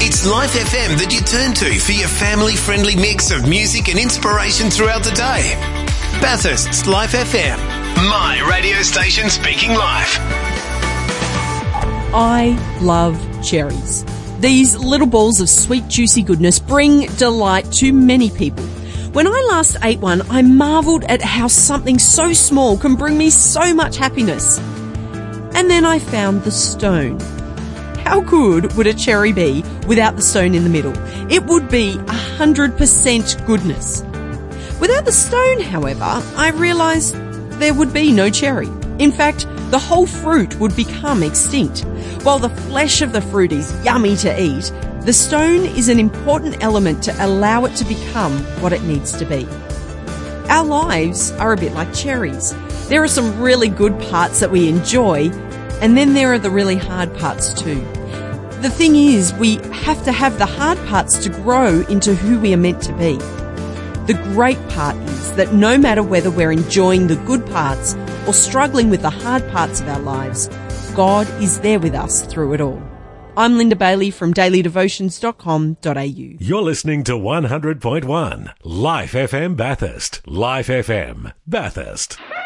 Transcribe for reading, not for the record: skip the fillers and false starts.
It's Life FM that you turn to for your family-friendly mix of music and inspiration throughout the day. Bathurst's Life FM. My radio station speaking life. I love cherries. These little balls of sweet, juicy goodness bring delight to many people. When I last ate one, I marvelled at how something so small can bring me so much happiness. And then I found the stone. How good would a cherry be without the stone in the middle? It would be 100% goodness. Without the stone, however, I realised there would be no cherry. In fact, the whole fruit would become extinct. While the flesh of the fruit is yummy to eat, the stone is an important element to allow it to become what it needs to be. Our lives are a bit like cherries. There are some really good parts that we enjoy, and then there are the really hard parts too. The thing is, we have to have the hard parts to grow into who we are meant to be. The great part is that no matter whether we're enjoying the good parts or struggling with the hard parts of our lives, God is there with us through it all. I'm Linda Bailey from dailydevotions.com.au. You're listening to 100.1 Life FM Bathurst. Life FM Bathurst.